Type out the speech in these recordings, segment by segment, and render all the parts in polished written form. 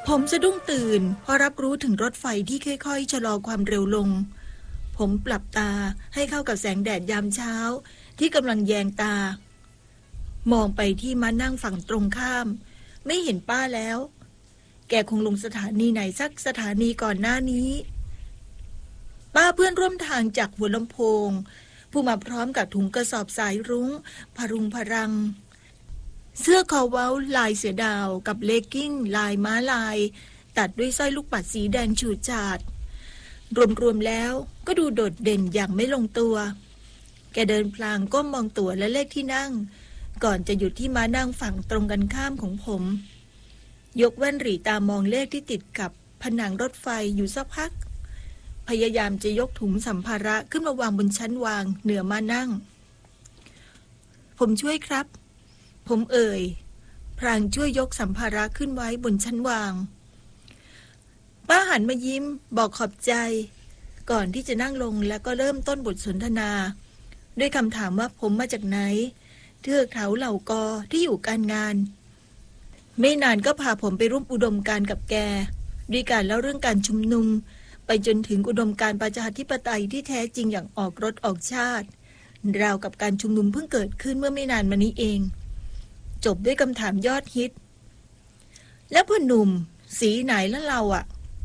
ผมสะดุ้งตื่นพอรับรู้ถึงรถไฟที่ค่อยๆชะลอความเร็วลงผมปรับตาให้เข้ากับแสงแดดยามเช้าที่กำลังแยงตามองไปที่ม้านั่งฝั่งตรงข้ามไม่เห็นป้าแล้วแกคงลงสถานีไหนสักสถานีก่อนหน้านี้ป้าเพื่อนร่วมทางจากหัวลำโพงผู้มาพร้อมกับถุงกระสอบสายรุ้งพรุงพรังเสื้อคอเว้าลายเสือดาวกับเลกกิ้งลายม้าลายตัดด้วยสร้อยลูกปัดสีแดงฉูดฉาดรวมๆแล้วก็ดูโดดเด่นอย่างไม่ลงตัวแกเดินพลางก้มมองตั๋วและเลขที่นั่งก่อนจะหยุดที่ม้านั่งฝั่งตรงกันข้ามของผมยกแว่นหรี่ตามองเลขที่ติดกับผนังรถไฟอยู่สักพักพยายามจะยกถุงสัมภาระขึ้นมาวางบนชั้นวางเหนือม้านั่งผมช่วยครับผมพลางช่วยยกสัมภาระขึ้นไว้บนชั้นวางป้าหันมายิ้มบอกขอบใจก่อนที่จะนั่งลงแล้วก็เริ่มต้นบทสนทนาด้วยคำถามว่าผมมาจากไหนเทือกเขาเหล่ากอที่อยู่การงานไม่นานก็พาผมไปร่วมอุดมการณ์กับแกด้วยการเล่าเรื่องการชุมนุมไปจนถึงอุดมการณ์ประชาธิปไตยที่แท้จริงอย่างออกรถออกชาติราวกับการชุมนุมเพิ่งเกิดขึ้นเมื่อไม่นานมานี้เองจบด้วยคำถามยอดฮิตแล้วพ่อหนุ่มสีไหนแล้วเราอ่ะ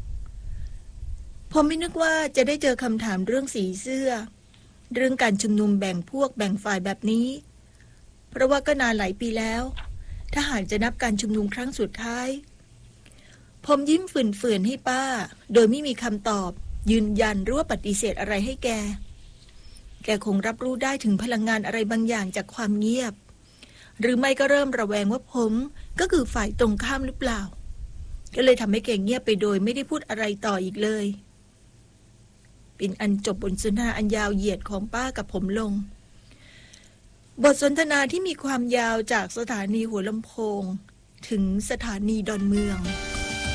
ผมไม่นึกว่าจะได้เจอคำถามเรื่องสีเสื้อเรื่องการชุมนุมแบ่งพวกแบ่งฝ่ายแบบนี้เพราะว่าก็นานหลายปีแล้วถ้าหากจะนับการชุมนุมครั้งสุดท้ายผมยิ้มฝืนๆให้ป้าโดยไม่มีคำตอบยืนยันหรือว่าปฏิเสธอะไรให้แกคงรับรู้ได้ถึงพลังงานอะไรบางอย่างจากความเงียบหรือไม่ก็เริ่มระแวงว่าผมก็คือฝ่ายตรงข้ามหรือเปล่าก็เลยทำให้แกเงียบไปโดยไม่ได้พูดอะไรต่ออีกเลยเป็นอันจบบทสนทนาอันยาวเหยียดของป้ากับผมลงบทสนทนาที่มีความยาวจากสถานีหัวลำโพงถึงสถานีดอนเมือง